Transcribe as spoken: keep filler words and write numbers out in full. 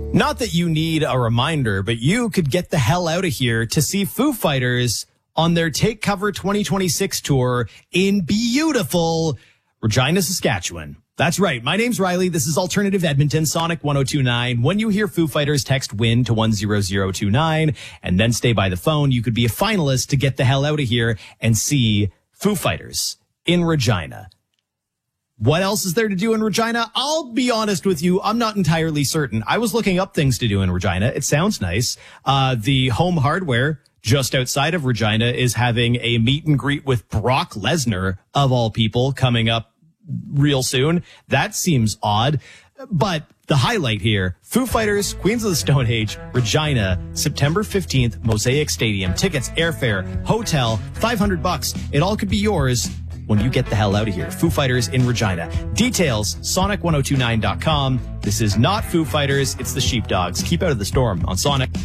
Not that you need a reminder, but you could get the hell out of here to see Foo Fighters on their Take Cover twenty twenty-six tour in beautiful Regina, Saskatchewan. That's right. My name's Riley. This is Alternative Edmonton, Sonic one oh two point nine. When you hear Foo Fighters, text WIN to one zero zero two nine and then stay by the phone. You could be a finalist to get the hell out of here and see Foo Fighters in Regina. What else is there to do in Regina? I'll be honest with you. I'm not entirely certain. I was looking up things to do in Regina. It sounds nice. Uh, the Home Hardware just outside of Regina is having a meet and greet with Brock Lesnar, of all people, coming up real soon. That seems odd. But the highlight here, Foo Fighters, Queens of the Stone Age, Regina, September fifteenth, Mosaic Stadium. Tickets, airfare, hotel, five hundred bucks. It all could be yours when you get the hell out of here. Foo Fighters in Regina. Details, sonic ten twenty-nine dot com. This is not Foo Fighters, it's the Sheepdogs. Keep out of the storm on Sonic.